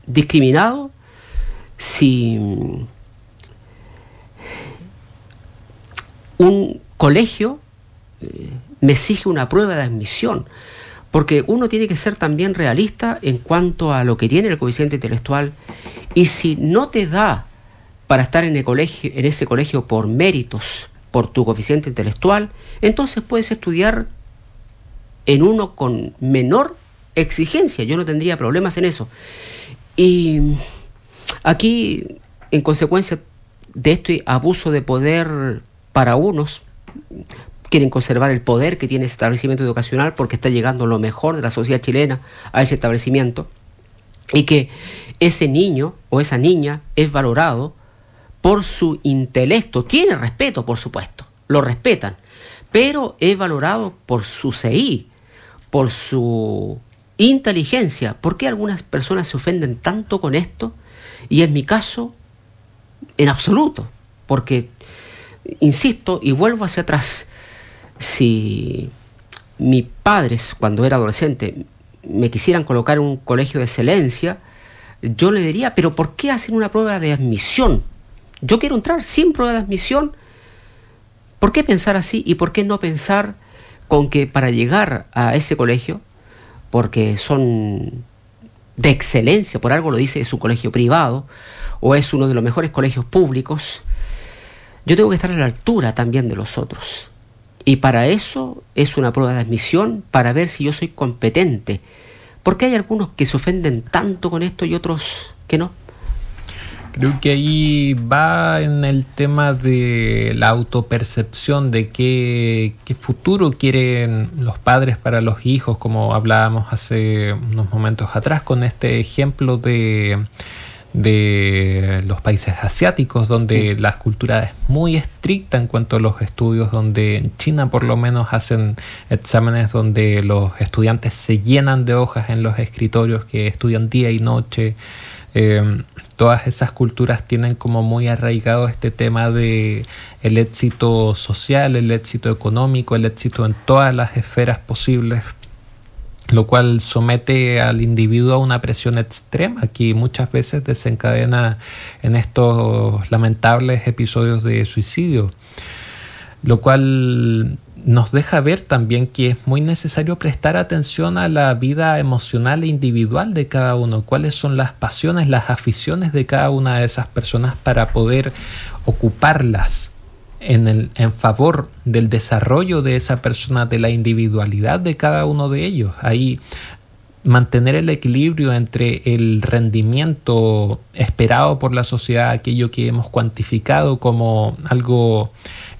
discriminado si un colegio me exige una prueba de admisión, porque uno tiene que ser también realista en cuanto a lo que tiene el coeficiente intelectual, y si no te da para estar en ese colegio por méritos, por tu coeficiente intelectual, entonces puedes estudiar en uno con menor exigencia. Yo no tendría problemas en eso. Y aquí, en consecuencia de este abuso de poder para unos, quieren conservar el poder que tiene ese establecimiento educacional porque está llegando lo mejor de la sociedad chilena a ese establecimiento, y que ese niño o esa niña es valorado por su intelecto. Tiene respeto, por supuesto, lo respetan, pero es valorado por su CI, por su inteligencia. ¿Por qué algunas personas se ofenden tanto con esto? Y en mi caso, en absoluto, porque, insisto, y vuelvo hacia atrás, si mis padres, cuando era adolescente, me quisieran colocar en un colegio de excelencia, yo le diría, pero ¿por qué hacen una prueba de admisión? Yo quiero entrar sin prueba de admisión. ¿Por qué pensar así? ¿Y por qué no pensar con que para llegar a ese colegio, porque son de excelencia, por algo lo dice, es un colegio privado o es uno de los mejores colegios públicos, yo tengo que estar a la altura también de los otros? Y para eso es una prueba de admisión, para ver si yo soy competente. ¿Por qué hay algunos que se ofenden tanto con esto y otros que no? Creo que ahí va en el tema de la autopercepción, de qué futuro quieren los padres para los hijos, como hablábamos hace unos momentos atrás con este ejemplo de los países asiáticos, donde la cultura es muy estricta en cuanto a los estudios, donde en China por lo menos hacen exámenes donde los estudiantes se llenan de hojas en los escritorios, que estudian día y noche. Todas esas culturas tienen como muy arraigado este tema de el éxito social, el éxito económico, el éxito en todas las esferas posibles, lo cual somete al individuo a una presión extrema que muchas veces desencadena en estos lamentables episodios de suicidio, lo cual nos deja ver también que es muy necesario prestar atención a la vida emocional e individual de cada uno, cuáles son las pasiones, las aficiones de cada una de esas personas para poder ocuparlas en favor del desarrollo de esa persona, de la individualidad de cada uno de ellos. Ahí mantener el equilibrio entre el rendimiento esperado por la sociedad, aquello que hemos cuantificado como algo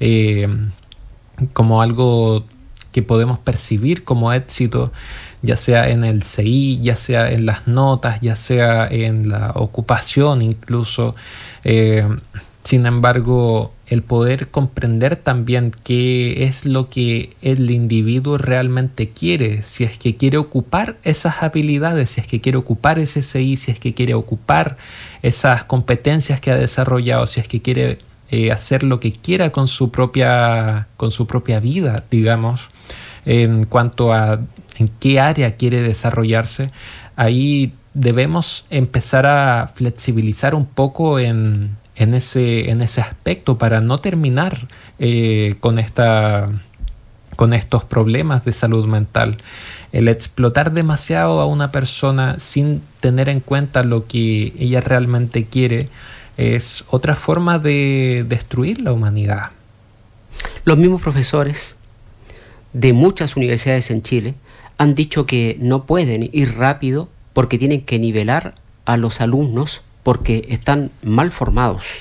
que podemos percibir como éxito, ya sea en el CI, ya sea en las notas, ya sea en la ocupación incluso. Sin embargo, el poder comprender también qué es lo que el individuo realmente quiere, si es que quiere ocupar esas habilidades, si es que quiere ocupar ese CI, si es que quiere ocupar esas competencias que ha desarrollado, si es que quiere hacer lo que quiera con su propia vida, digamos, en cuanto a en qué área quiere desarrollarse. Ahí debemos empezar a flexibilizar un poco en ese aspecto para no terminar con estos problemas de salud mental. El explotar demasiado a una persona sin tener en cuenta lo que ella realmente quiere es otra forma de destruir la humanidad. Los mismos profesores de muchas universidades en Chile han dicho que no pueden ir rápido porque tienen que nivelar a los alumnos porque están mal formados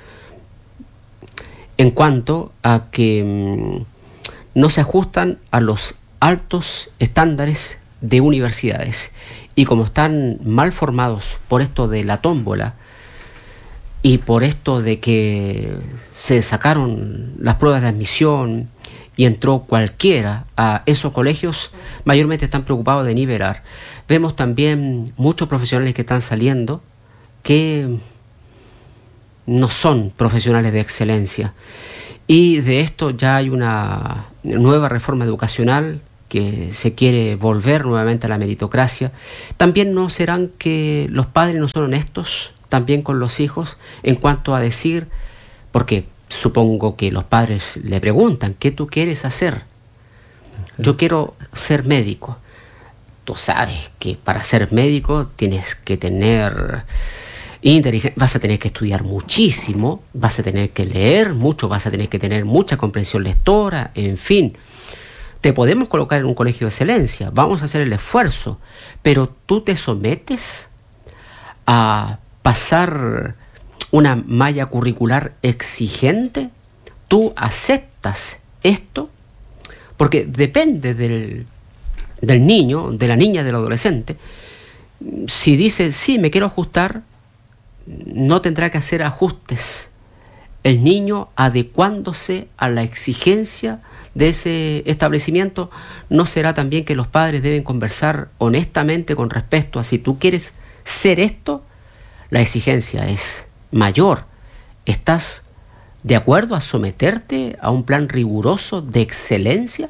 en cuanto a que no se ajustan a los altos estándares de universidades, y como están mal formados por esto de la tómbola y por esto de que se sacaron las pruebas de admisión y entró cualquiera a esos colegios, mayormente están preocupados de nivelar. Vemos también muchos profesionales que están saliendo que no son profesionales de excelencia, y de esto ya hay una nueva reforma educacional que se quiere volver nuevamente a la meritocracia, también no serán que los padres no son honestos también con los hijos en cuanto a decir, porque supongo que los padres le preguntan, ¿qué tú quieres hacer? Yo quiero ser médico. Tú sabes que para ser médico tienes que tener inteligencia, vas a tener que estudiar muchísimo, vas a tener que leer mucho, vas a tener que tener mucha comprensión lectora, en fin. Te podemos colocar en un colegio de excelencia, vamos a hacer el esfuerzo, pero tú te sometes a pasar una malla curricular exigente, tú aceptas esto, porque depende del niño, de la niña, del adolescente. Si dice, sí, me quiero ajustar, no tendrá que hacer ajustes. El niño, adecuándose a la exigencia de ese establecimiento, no será también que los padres deben conversar honestamente con respecto a si tú quieres ser esto, la exigencia es mayor. ¿Estás de acuerdo a someterte a un plan riguroso de excelencia?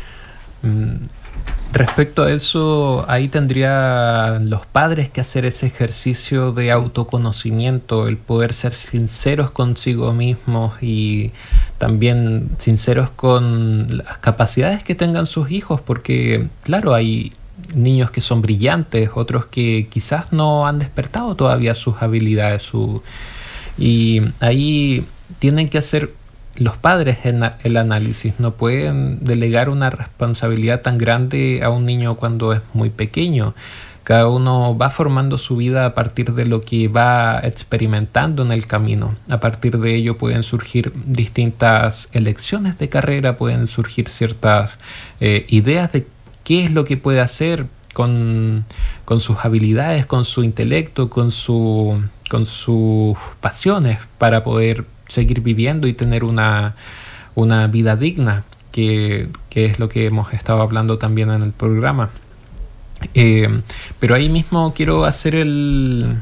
Respecto a eso, ahí tendrían los padres que hacer ese ejercicio de autoconocimiento, el poder ser sinceros consigo mismos y también sinceros con las capacidades que tengan sus hijos, porque claro, hay niños que son brillantes, otros que quizás no han despertado todavía sus habilidades, y ahí tienen que hacer los padres el análisis. No pueden delegar una responsabilidad tan grande a un niño cuando es muy pequeño. Cada uno va formando su vida a partir de lo que va experimentando en el camino. A partir de ello pueden surgir distintas elecciones de carrera, pueden surgir ciertas ideas de qué es lo que puede hacer con sus habilidades, con su intelecto, con sus pasiones, para poder seguir viviendo y tener una vida digna, que es lo que hemos estado hablando también en el programa. Pero ahí mismo quiero hacer el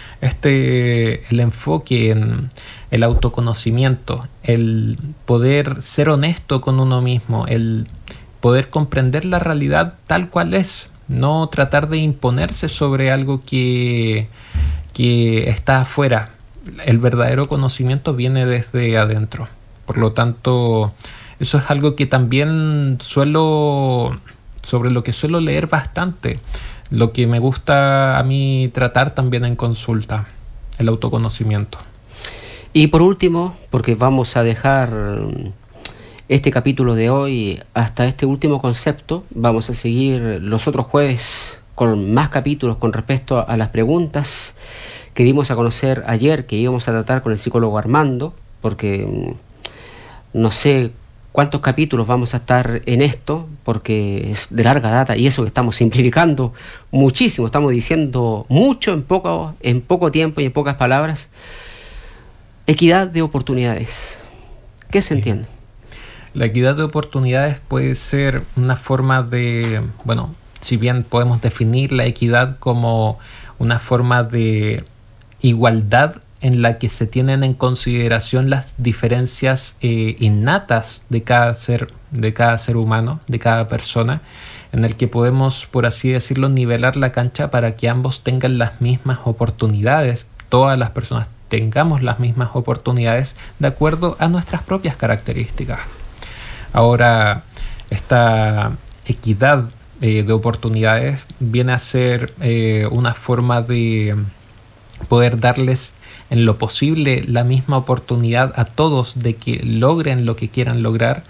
enfoque en el autoconocimiento, el poder ser honesto con uno mismo, el poder comprender la realidad tal cual es, no tratar de imponerse sobre algo que está afuera. El verdadero conocimiento viene desde adentro. Por lo tanto, eso es algo que también sobre lo que suelo leer bastante, lo que me gusta a mí tratar también en consulta, el autoconocimiento. Y por último, porque vamos a dejar este capítulo de hoy hasta este último concepto, vamos a seguir los otros jueves con más capítulos con respecto a las preguntas que dimos a conocer ayer, que íbamos a tratar con el psicólogo Armando, porque no sé cuántos capítulos vamos a estar en esto, porque es de larga data, y eso que estamos simplificando muchísimo, estamos diciendo mucho en poco tiempo y en pocas palabras. Equidad de oportunidades. ¿Qué se entiende? La equidad de oportunidades puede ser una forma de, bueno, si bien podemos definir la equidad como una forma de igualdad en la que se tienen en consideración las diferencias innatas de cada ser humano, de cada persona, en el que podemos, por así decirlo, nivelar la cancha para que ambos tengan las mismas oportunidades, todas las personas tengamos las mismas oportunidades de acuerdo a nuestras propias características. Ahora, esta equidad de oportunidades viene a ser una forma de poder darles en lo posible la misma oportunidad a todos de que logren lo que quieran lograr,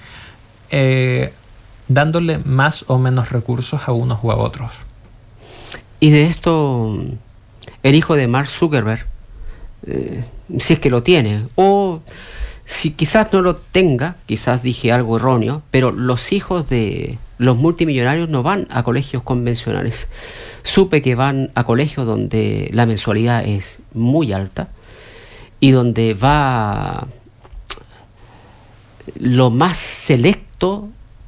dándole más o menos recursos a unos u a otros. Y de esto, el hijo de Mark Zuckerberg, si es que lo tiene, o si quizás no lo tenga, quizás dije algo erróneo, pero los hijos de los multimillonarios no van a colegios convencionales. Supe que van a colegios donde la mensualidad es muy alta y donde va lo más selecto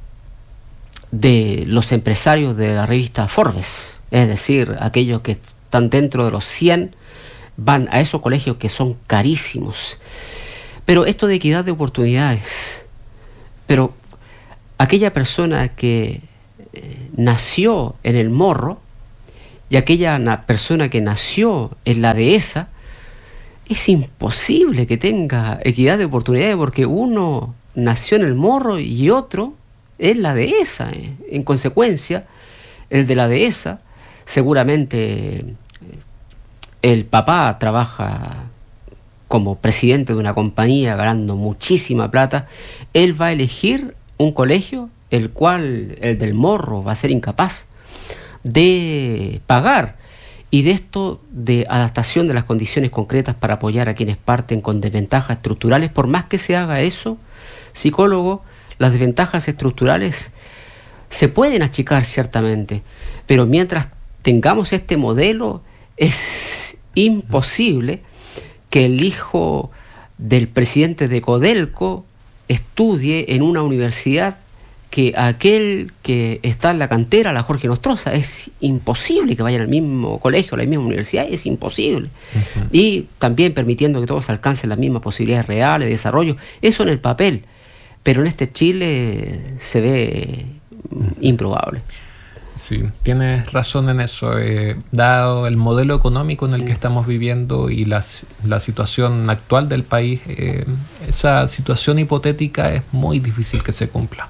de los empresarios de la revista Forbes, es decir, aquellos que están dentro de los 100 van a esos colegios que son carísimos. Pero esto de equidad de oportunidades, pero aquella persona que nació en el Morro y aquella persona que nació en la Dehesa, es imposible que tenga equidad de oportunidades porque uno nació en el Morro y otro en la Dehesa. En consecuencia, el de la Dehesa, seguramente el papá trabaja como presidente de una compañía ganando muchísima plata, él va a elegir un colegio el cual el del Morro va a ser incapaz de pagar, y de esto de adaptación de las condiciones concretas para apoyar a quienes parten con desventajas estructurales. Por más que se haga eso, psicólogo, las desventajas estructurales se pueden achicar ciertamente, pero mientras tengamos este modelo es imposible que el hijo del presidente de Codelco estudie en una universidad que aquel que está en la cantera, la Jorge Nostroza. Es imposible que vayan al mismo colegio, a la misma universidad, es imposible. Uh-huh. Y también permitiendo que todos alcancen las mismas posibilidades reales de desarrollo, eso en el papel, pero en este Chile se ve improbable. Sí, tienes razón en eso. Dado el modelo económico en el que estamos viviendo y la situación actual del país, esa situación hipotética es muy difícil que se cumpla.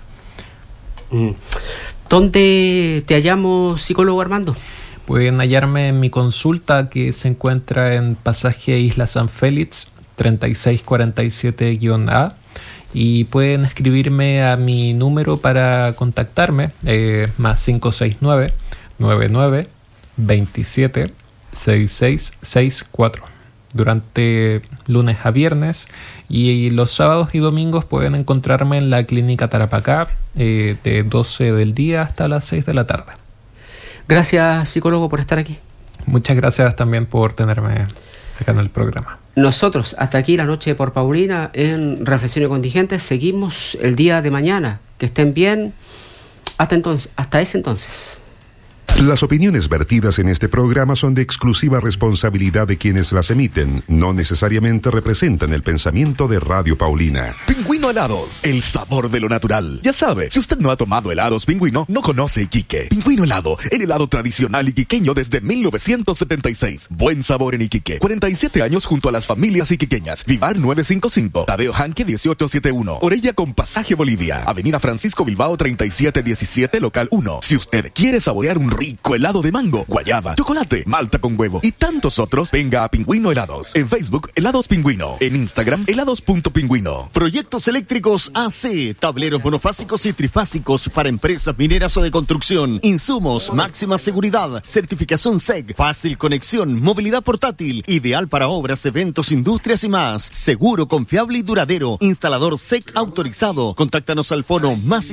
¿Dónde te hallamos, psicólogo Armando? Pueden hallarme en mi consulta, que se encuentra en Pasaje Isla San Félix 3647-A, y pueden escribirme a mi número para contactarme, más 569-99-27-6664, durante lunes a viernes, y los sábados y domingos pueden encontrarme en la Clínica Tarapacá, de 12 del día hasta las 6 de la tarde. Gracias, psicólogo, por estar aquí. Muchas gracias también por tenerme acá en el programa. Nosotros, hasta aquí la noche por Paulina en Reflexiones Contingentes. Seguimos el día de mañana. Que estén bien. Hasta ese entonces. Las opiniones vertidas en este programa son de exclusiva responsabilidad de quienes las emiten. No necesariamente representan el pensamiento de Radio Paulina. Pingüino Helados, el sabor de lo natural. Ya sabe, si usted no ha tomado helados Pingüino, no conoce Iquique. Pingüino Helado, el helado tradicional iquiqueño desde 1976. Buen sabor en Iquique. 47 años junto a las familias iquiqueñas. Vivar 955, Tadeo Janque 1871, Orella con Pasaje Bolivia, Avenida Francisco Bilbao 3717, local 1. Si usted quiere saborear un rico helado de mango, guayaba, chocolate, malta con huevo y tantos otros, venga a Pingüino Helados. En Facebook, Helados Pingüino. En Instagram, helados.pingüino. Proyectos eléctricos AC, tableros monofásicos y trifásicos para empresas mineras o de construcción. Insumos, máxima seguridad, certificación SEC, fácil conexión, movilidad portátil, ideal para obras, eventos, industrias y más. Seguro, confiable y duradero. Instalador SEC autorizado. Contáctanos al fono más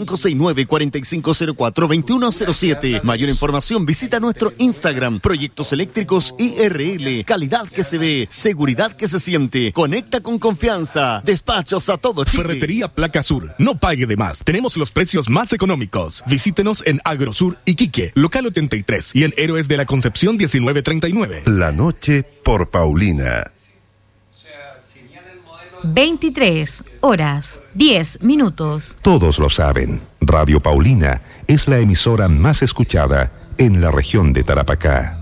569-4504-2107. Mayor información, visita nuestro Instagram, Proyectos Eléctricos IRL. Calidad que se ve, seguridad que se siente. Conecta con confianza. Despachos a todo Chile. Ferretería Placa Sur. No pague de más. Tenemos los precios más económicos. Visítenos en Agrosur Iquique, local 83, y en Héroes de la Concepción 1939. La noche por Paulina. 23 horas 10 minutos. Todos lo saben. Radio Paulina es la emisora más escuchada en la región de Tarapacá.